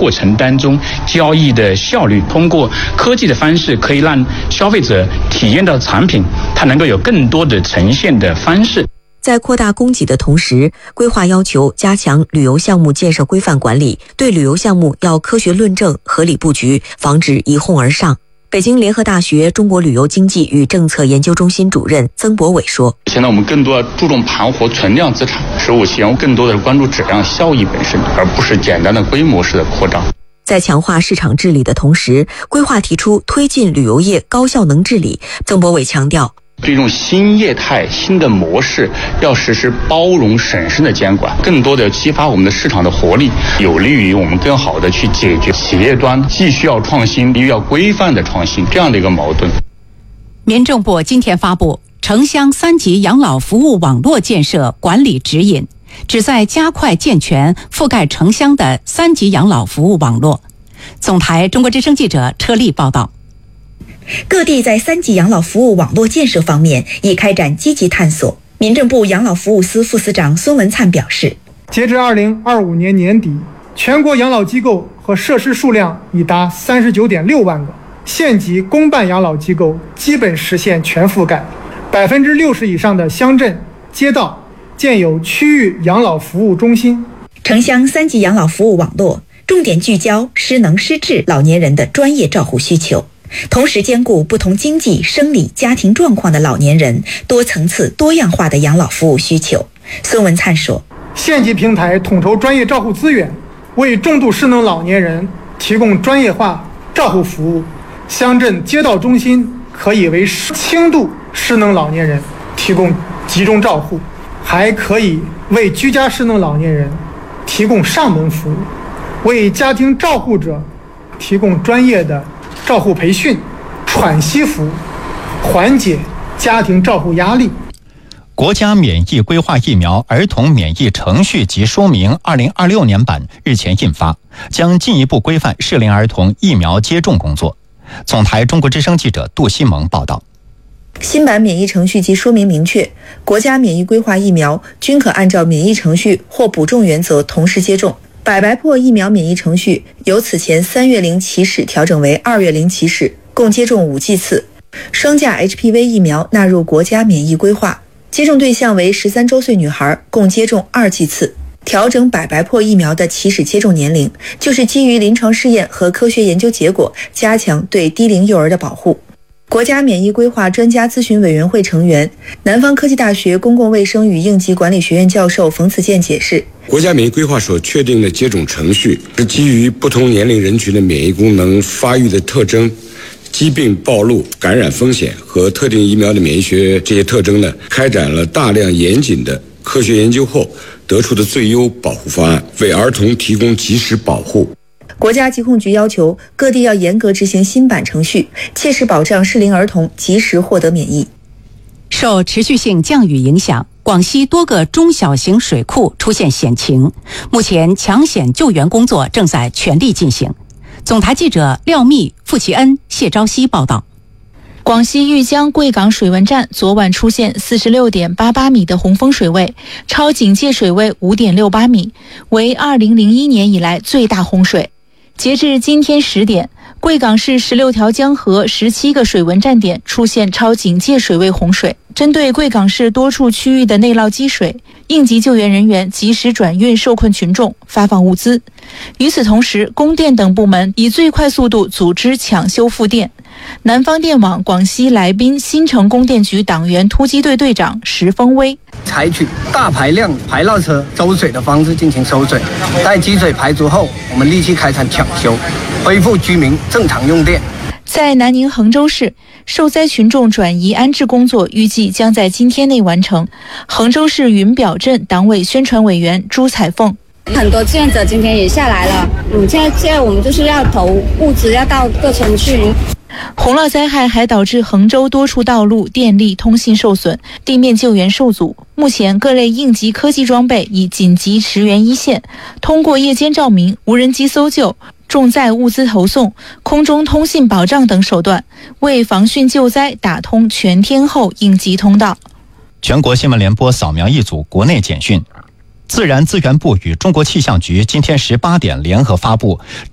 过程当中交易的效率，通过科技的方式可以让消费者体验到产品，它能够有更多的呈现的方式。 在扩大供给的同时，规划要求加强旅游项目建设规范管理，对旅游项目要科学论证、合理布局，防止一哄而上。北京联合大学中国旅游经济与政策研究中心主任曾博伟说： 现在我们更多要注重盘活存量资产，实务性更多的是关注质量效益本身，而不是简单的规模式的扩张。 在强化市场治理的同时，规划提出推进旅游业高效能治理。曾博伟强调， 这种新业态、新的模式要实施包容审慎的监管，更多的激发我们的市场的活力，有利于我们更好的去解决企业端既需要创新又要规范的创新这样的一个矛盾。 民政部今天发布城乡3级养老服务网络建设管理指引，旨在加快健全覆盖城乡的3级养老服务网络。总台中国之声记者车丽报道。 各地在3级养老服务网络建设方面已开展积极探索。民政部养老服务司副司长孙文灿表示， 截至2025年年底，全国养老机构和设施数量已达39.6万个，县级公办养老机构基本实现全覆盖，60%以上的乡镇街道建有区域养老服务中心。 城乡3级养老服务网络重点聚焦失能失智老年人的专业照护需求，同时兼顾不同经济、生理、家庭状况的老年人多层次多样化的养老服务需求。孙文灿说， 县级平台统筹专业照护资源，为重度失能老年人提供专业化照护服务，乡镇街道中心可以为轻度失能老年人提供集中照护，还可以为居家失能老年人提供上门服务，为家庭照护者提供专业的照护培训、喘息服务，缓解家庭照护压力。 国家免疫规划疫苗儿童免疫程序及说明2026年版日前印发，将进一步规范适龄儿童疫苗接种工作。总台中国之声记者杜西蒙报道。 新版免疫程序及说明明确，国家免疫规划疫苗均可按照免疫程序或补种原则同时接种。百白破疫苗免疫程序由此前3月龄起始调整为2月龄起始，共接种5剂次。双价 HPV 疫苗纳入国家免疫规划，接种对象为13周岁女孩，共接种2剂次。调整百白破疫苗的起始接种年龄，就是基于临床试验和科学研究结果，加强对低龄幼儿的保护。国家免疫规划专家咨询委员会成员、南方科技大学公共卫生与应急管理学院教授冯子健解释， 国家免疫规划所确定的接种程序是基于不同年龄人群的免疫功能发育的特征、疾病暴露、感染风险和特定疫苗的免疫学这些特征呢，开展了大量严谨的科学研究后得出的最优保护方案，为儿童提供及时保护。 国家疾控局要求各地要严格执行新版程序，切实保障适龄儿童及时获得免疫。 受持续性降雨影响，广西多个中小型水库出现险情，目前抢险救援工作正在全力进行。总台记者廖密、付其恩、谢昭熙报道。 广西玉江贵港水文站昨晚出现46.88米的洪峰水位，超警戒水位5.68米，为2001年以来最大洪水。截至今天10点，贵港市16条江河17个水文站点出现超警戒水位洪水。针对贵港市多处区域的内涝积水，应急救援人员及时转运受困群众，发放物资。与此同时，供电等部门以最快速度组织抢修复电。南方电网广西来宾新城供电局党员突击队队长石峰威采取大排量排涝车收水的方式进行收水，待积水排足后，我们立即开展抢修，恢复居民正常用电。 在南宁衡州市，受灾群众转移安置工作预计将在今天内完成。衡州市云表镇党委宣传委员朱彩凤， 很多志愿者今天也下来了，现在我们就是要投物资，要到各村去。 洪涝灾害还导致衡州多处道路、电力、通信受损，地面救援受阻。目前各类应急科技装备已紧急驰援一线，通过夜间照明、无人机搜救、重载物资投送、空中通信保障等手段，为防汛救灾打通全天候应急通道。 全国新闻联播扫描一组国内简讯。自然资源部与中国气象局今天18点联合发布